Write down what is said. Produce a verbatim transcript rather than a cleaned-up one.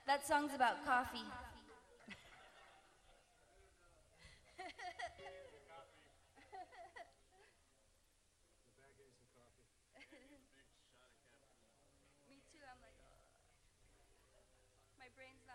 That song's about coffee. Me too. I'm like, uh, my brain's